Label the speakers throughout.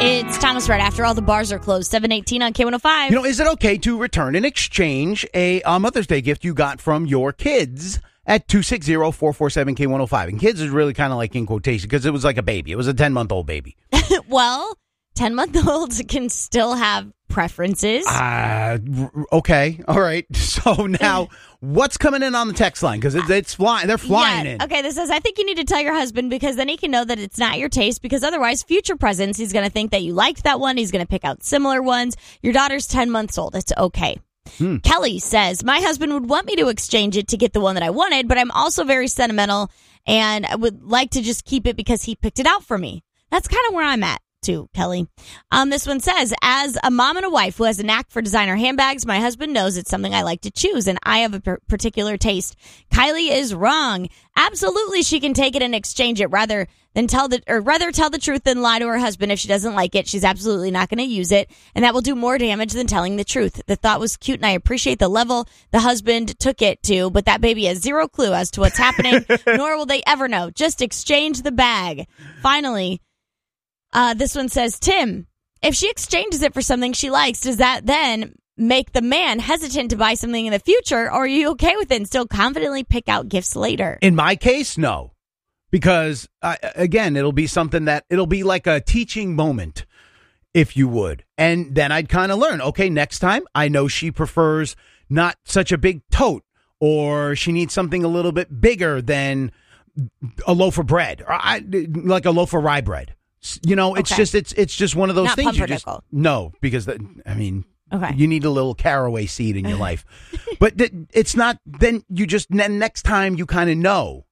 Speaker 1: It's Thomas Red. After all the bars are closed, 7:18 on K105.
Speaker 2: You know, is it okay to return and exchange a Mother's Day gift you got from your kids at 260-447-K105? And kids is really kind of like in quotation because it was like a baby. It was a 10-month-old baby.
Speaker 1: Well, 10-month-olds can still have preferences.
Speaker 2: Okay. All right. So now, what's coming in on the text line? Because it's flying. They're flying in.
Speaker 1: Okay, this says, I think you need to tell your husband because then he can know that it's not your taste because otherwise future presents, he's going to think that you liked that one. He's going to pick out similar ones. Your daughter's 10 months old. It's okay. Kelly says, my husband would want me to exchange it to get the one that I wanted, but I'm also very sentimental and I would like to just keep it because he picked it out for me. That's kind of where I'm at. Too, Kelly. This one says, as a mom and a wife who has a knack for designer handbags, my husband knows it's something I like to choose, and I have a particular taste. Kylie is wrong. Absolutely, she can take it and exchange it rather tell the truth than lie to her husband. If she doesn't like it, she's absolutely not going to use it, and that will do more damage than telling the truth. The thought was cute, and I appreciate the level the husband took it to, but that baby has zero clue as to what's happening, nor will they ever know. Just exchange the bag. Finally, this one says, Tim, if she exchanges it for something she likes, does that then make the man hesitant to buy something in the future, or are you okay with it and still confidently pick out gifts later?
Speaker 2: In my case, no. Because, again, it'll be something it'll be like a teaching moment, if you would. And then I'd kind of learn, okay, next time I know she prefers not such a big tote, or she needs something a little bit bigger than a loaf of bread, or like a loaf of rye bread. You know, it's just it's just one of those
Speaker 1: not
Speaker 2: things.
Speaker 1: Pumpernickel.
Speaker 2: Because
Speaker 1: okay,
Speaker 2: you need a little caraway seed in your life, but it's not. Then next time you kind of know.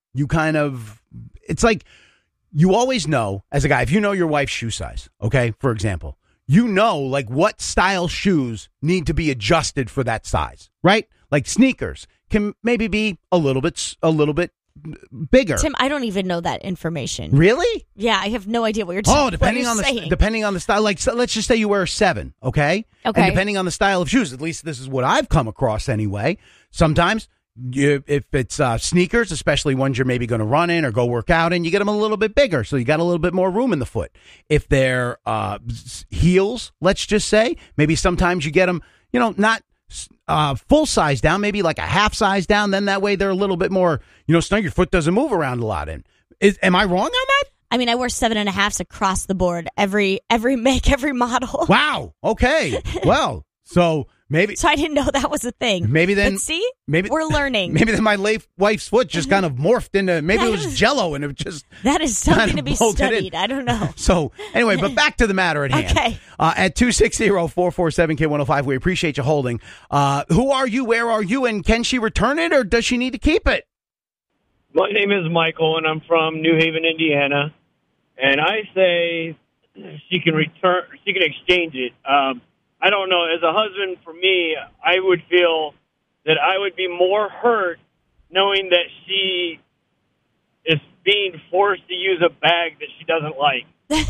Speaker 2: It's like you always know as a guy if you know your wife's shoe size. Okay, for example, you know like what style shoes need to be adjusted for that size, right? Like sneakers can maybe be a little bit bigger.
Speaker 1: Tim, I don't even know that information.
Speaker 2: Really?
Speaker 1: Yeah, I have no idea what you're talking about.
Speaker 2: Depending on the style. Like, so let's just say you wear a 7, okay?
Speaker 1: Okay.
Speaker 2: And depending on the style of shoes, at least this is what I've come across anyway. Sometimes, if it's sneakers, especially ones you're maybe going to run in or go work out in, you get them a little bit bigger, so you got a little bit more room in the foot. If they're heels, let's just say, maybe sometimes you get them, not full size down, maybe like a half size down. Then that way they're a little bit more, snug. Your foot doesn't move around a lot. Am I wrong on that?
Speaker 1: I mean, I wear 7.5s across the board, every make, every model.
Speaker 2: Wow. Okay. Well, so maybe.
Speaker 1: So I didn't know that was a thing.
Speaker 2: Maybe then.
Speaker 1: But see, we're learning.
Speaker 2: Maybe then my wife's foot just kind of morphed into, maybe it was Jell-O and it just.
Speaker 1: That is something to be studied. I don't know.
Speaker 2: So anyway, but back to the matter at hand.
Speaker 1: Okay.
Speaker 2: At 260-447-K105, we appreciate you holding. Who are you? Where are you? And can she return it or does she need to keep it?
Speaker 3: My name is Michael and I'm from New Haven, Indiana. And I say she can exchange it. I don't know. As a husband, for me, I would feel that I would be more hurt knowing that she is being forced to use a bag that she doesn't like.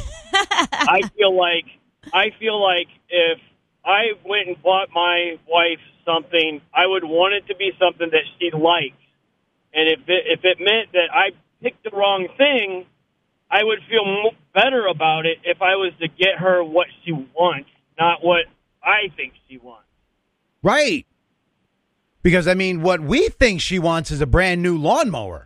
Speaker 3: I feel like if I went and bought my wife something, I would want it to be something that she likes. And if it meant that I picked the wrong thing, I would feel better about it if I was to get her what she wants, not what I think she wants.
Speaker 2: Right. Because, what we think she wants is a brand new lawnmower.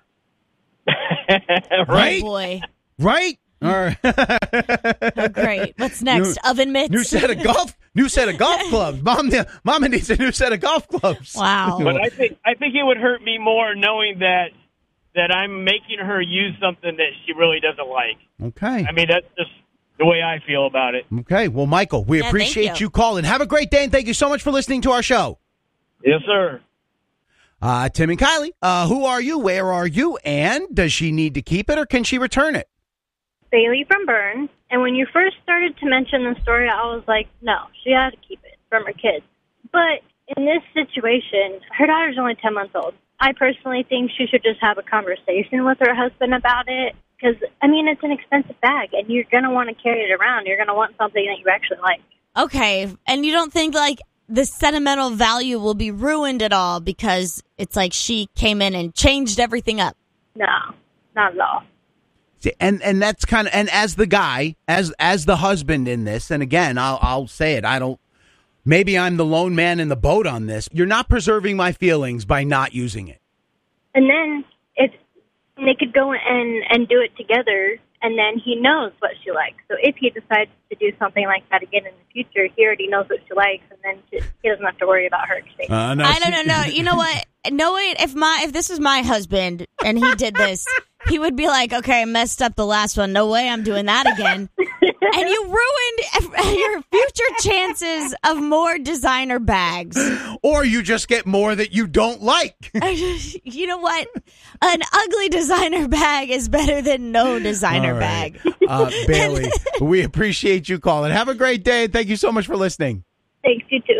Speaker 2: Right?
Speaker 1: Oh, boy.
Speaker 2: Right? All right.
Speaker 1: Oh, great. What's next? Oven mitts?
Speaker 2: New set of golf clubs. Mama needs a new set of golf clubs.
Speaker 1: Wow.
Speaker 3: But I think it would hurt me more knowing that I'm making her use something that she really doesn't like.
Speaker 2: Okay.
Speaker 3: That's just the way I feel about it.
Speaker 2: Okay. Well, Michael, we appreciate you calling. Have a great day, and thank you so much for listening to our show.
Speaker 3: Yes, sir.
Speaker 2: Tim and Kylie, who are you? Where are you? And does she need to keep it or can she return it?
Speaker 4: Bailey from Bern. And when you first started to mention the story, I was like, no, she had to keep it from her kids. But in this situation, her daughter's only 10 months old. I personally think she should just have a conversation with her husband about it. Because, it's an expensive bag, and you're going to want to carry it around. You're going to want something that you actually like.
Speaker 1: Okay. And you don't think, the sentimental value will be ruined at all because it's like she came in and changed everything up?
Speaker 4: No, not at all.
Speaker 2: And that's kind of, and as the guy, as the husband in this, and again, I'll say it, maybe I'm the lone man in the boat on this. You're not preserving my feelings by not using it.
Speaker 4: And then if they could go and do it together, and then he knows what she likes. So if he decides to do something like that again in the future, he already knows what she likes, and then he doesn't have to worry about her exchange.
Speaker 1: I don't know. You know what? If this was my husband and he did this, he would be like, okay, I messed up the last one. No way I'm doing that again. And you ruined your future chances of more designer bags.
Speaker 2: Or you just get more that you don't like.
Speaker 1: You know what? An ugly designer bag is better than no designer bag.
Speaker 2: Bailey, we appreciate you calling. Have a great day. Thank you so much for listening.
Speaker 4: Thanks, you too.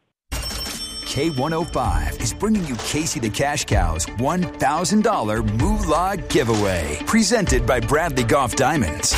Speaker 5: K105 is bringing you Casey the Cash Cow's $1,000 Moolah giveaway. Presented by Bradley Golf Diamonds.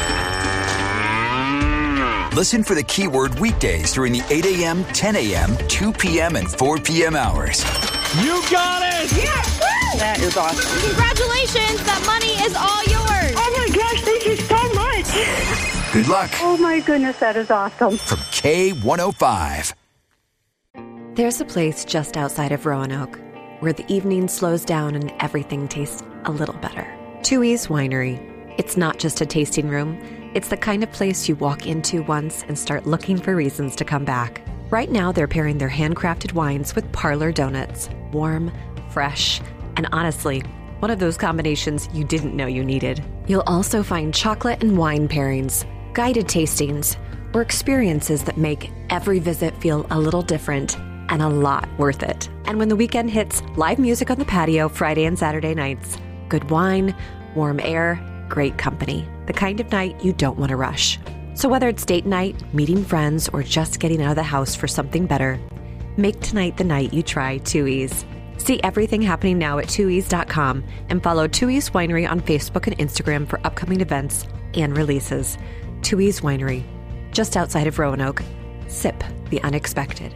Speaker 5: Listen for the keyword weekdays during the 8 a.m., 10 a.m., 2 p.m., and 4 p.m. hours.
Speaker 2: You got it!
Speaker 6: Yes! That is awesome.
Speaker 1: Congratulations! That money is all yours!
Speaker 6: Oh my gosh, thank you so much!
Speaker 5: Good luck.
Speaker 6: Oh my goodness, that is awesome.
Speaker 5: From K105.
Speaker 7: There's a place just outside of Roanoke where the evening slows down and everything tastes a little better. Tooheys Winery. It's not just a tasting room. It's the kind of place you walk into once and start looking for reasons to come back. Right now, they're pairing their handcrafted wines with parlor donuts. Warm, fresh, and honestly, one of those combinations you didn't know you needed. You'll also find chocolate and wine pairings, guided tastings, or experiences that make every visit feel a little different and a lot worth it. And when the weekend hits, live music on the patio Friday and Saturday nights. Good wine, warm air, great company. The kind of night you don't want to rush. So whether it's date night, meeting friends, or just getting out of the house for something better, make tonight the night you try Tooheys. See everything happening now at Tooheys.com and follow Tooheys Winery on Facebook and Instagram for upcoming events and releases. Tooheys Winery, just outside of Roanoke. Sip the unexpected.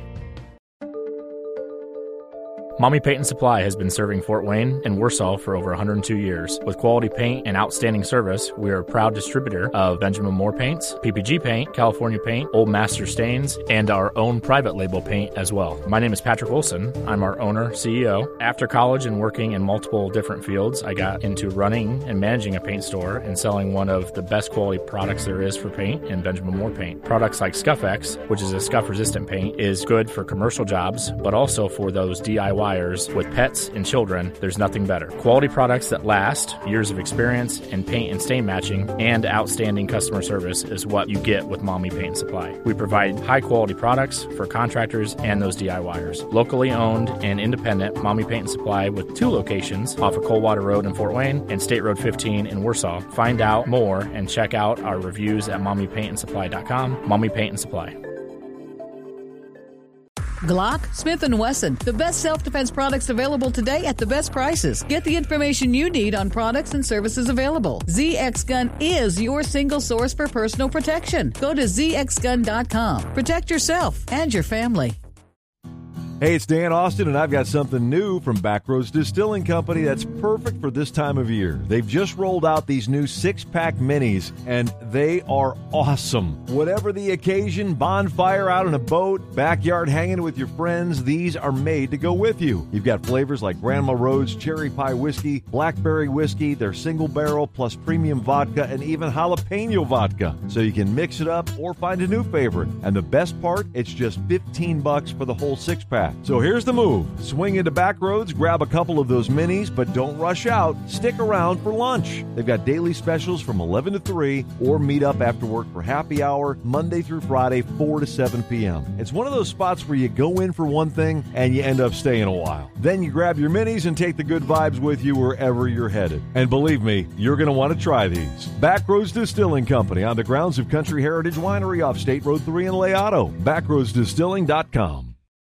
Speaker 8: Mommy Paint and Supply has been serving Fort Wayne and Warsaw for over 102 years. With quality paint and outstanding service, we are a proud distributor of Benjamin Moore paints, PPG paint, California paint, Old Master stains, and our own private label paint as well. My name is Patrick Wilson. I'm our owner, CEO. After college and working in multiple different fields, I got into running and managing a paint store and selling one of the best quality products there is for paint in Benjamin Moore paint. Products like Scuff-X, which is a scuff-resistant paint, is good for commercial jobs, but also for those DIY with pets and children. There's nothing better. Quality products that last, years of experience in paint and stain matching, and outstanding customer service is what you get with Mommy Paint and Supply. We provide high quality products for contractors and those DIYers. Locally owned and independent Mommy Paint and Supply with 2 locations off of Coldwater Road in Fort Wayne and State Road 15 in Warsaw. Find out more and check out our reviews at mommypaintandsupply.com. Mommy Paint and Supply.
Speaker 9: Glock, Smith & Wesson, the best self-defense products available today at the best prices. Get the information you need on products and services available. ZX Gun is your single source for personal protection. Go to zxgun.com. Protect yourself and your family.
Speaker 10: Hey, it's Dan Austin, and I've got something new from Backroads Distilling Company that's perfect for this time of year. They've just rolled out these new 6-pack minis, and they are awesome. Whatever the occasion, bonfire out on a boat, backyard hanging with your friends, these are made to go with you. You've got flavors like Grandma Rhodes Cherry Pie Whiskey, Blackberry Whiskey, their single barrel plus premium vodka, and even jalapeno vodka. So you can mix it up or find a new favorite. And the best part, it's just $15 for the whole 6-pack. So here's the move. Swing into Backroads, grab a couple of those minis, but don't rush out. Stick around for lunch. They've got daily specials from 11 to 3 or meet up after work for happy hour Monday through Friday, 4 to 7 p.m. It's one of those spots where you go in for one thing and you end up staying a while. Then you grab your minis and take the good vibes with you wherever you're headed. And believe me, you're going to want to try these. Backroads Distilling Company on the grounds of Country Heritage Winery off State Road 3 in Leato. Backroadsdistilling.com.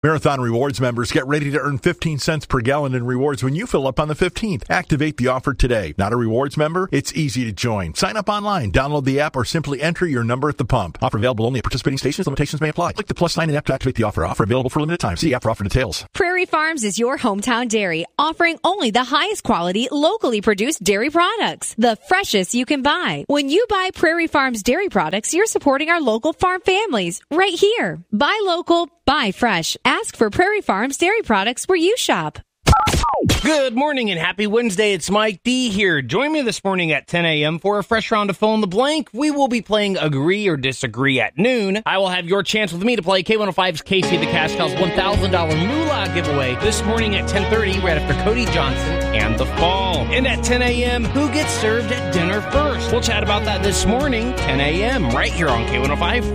Speaker 11: Marathon Rewards members get ready to earn 15 cents per gallon in rewards when you fill up on the 15th. Activate the offer today. Not a rewards member? It's easy to join. Sign up online, download the app, or simply enter your number at the pump. Offer available only at participating stations. Limitations may apply. Click the plus sign in app to activate the offer. Offer available for limited time. See app for offer details.
Speaker 12: Prairie Farms is your hometown dairy, offering only the highest quality, locally produced dairy products. The freshest you can buy. When you buy Prairie Farms dairy products, you're supporting our local farm families right here. Buy local, buy fresh. Ask for Prairie Farms dairy products where you shop.
Speaker 13: Good morning and happy Wednesday. It's Mike D here. Join me this morning at 10 a.m. for a fresh round of Fill in the Blank. We will be playing Agree or Disagree at noon. I will have your chance with me to play K105's Casey the Cash Cow's $1,000 moolah giveaway this morning at 10:30 right after Cody Johnson and The Fall. And at 10 a.m., who gets served at dinner first? We'll chat about that this morning, 10 a.m. right here on K105.